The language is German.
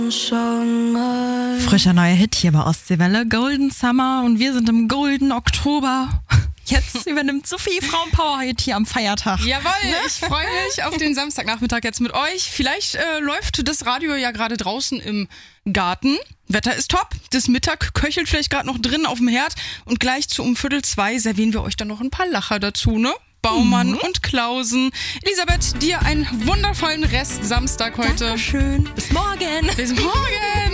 Frischer neuer Hit hier bei Ostseewelle, Golden Summer, und wir sind im Golden Oktober. Jetzt übernimmt Sophie Frauenpower hier am Feiertag. Jawohl, ich freue mich auf den Samstagnachmittag jetzt mit euch. Vielleicht läuft das Radio ja gerade draußen im Garten. Wetter ist top. Das Mittag köchelt vielleicht gerade noch drin auf dem Herd. Und gleich um 13:45 servieren wir euch dann noch ein paar Lacher dazu, ne? Baumann und Klausen. Elisabeth, dir einen wundervollen Rest Samstag heute. Dankeschön. Bis morgen. Bis morgen.